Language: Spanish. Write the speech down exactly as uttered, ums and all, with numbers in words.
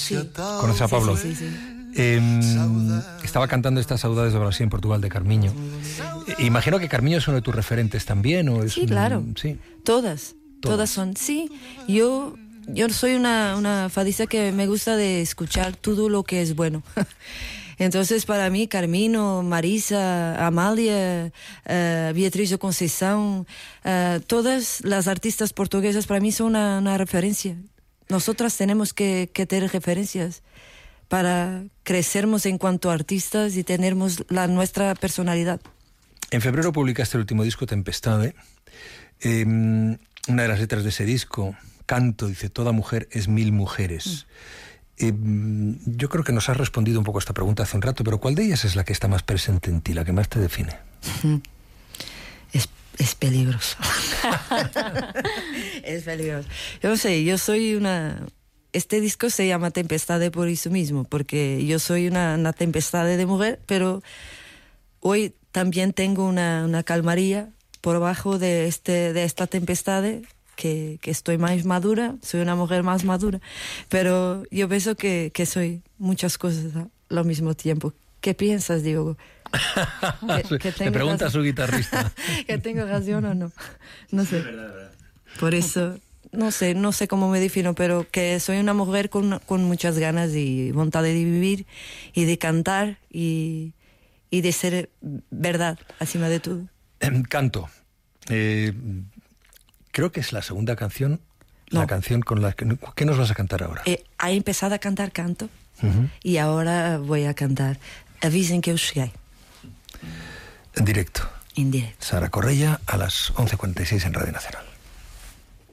Sí. ¿Conoces a Pablo? Sí, sí, sí, sí. Eh, estaba cantando estas Saudades de Brasil en Portugal de Carmiño. Eh, imagino que Carmiño es uno de tus referentes también, ¿o es Sí, un- claro. Sí. Todas, Todas. todas son. Sí, yo, yo soy una, una fadista que me gusta de escuchar todo lo que es bueno. Entonces, para mí, Carmino, Marisa, Amália, uh, Beatriz de Conceição, uh, todas las artistas portuguesas para mí son una, una referencia. Nosotras tenemos que, que tener referencias para crecernos en cuanto a artistas y tenermos la nuestra personalidad. En febrero publicaste el último disco, Tempestade. Eh, una de las letras de ese disco, Canto, dice: toda mujer es mil mujeres. Mm. Eh, yo creo que nos has respondido un poco a esta pregunta hace un rato, pero ¿cuál de ellas es la que está más presente en ti, la que más te define? Es, es peligroso. Es peligroso. Yo no sé, yo soy una... Este disco se llama Tempestade por eso mismo, porque yo soy una, una tempestade de mujer, pero hoy también tengo una, una calmaría por bajo de, este, de esta tempestade, que, que estoy más madura, soy una mujer más madura, pero yo pienso que, que soy muchas cosas al mismo tiempo. ¿Qué piensas, Diogo? ¿Que, que Le pregunta a su guitarrista. ¿Que tengo razón o no? No sé. Por eso, no sé, no sé cómo me defino, pero que soy una mujer con, con muchas ganas y voluntad de vivir y de cantar y, y de ser verdad, encima de todo. Canto. Eh... Creo que es la segunda canción, no. la canción con la que... ¿Qué nos vas a cantar ahora? Eh, he empezado a cantar Canto, uh-huh. y ahora voy a cantar Avisen que eu cheguei. En directo. En directo. Sara Correia, a las once cuarenta y seis en Radio Nacional.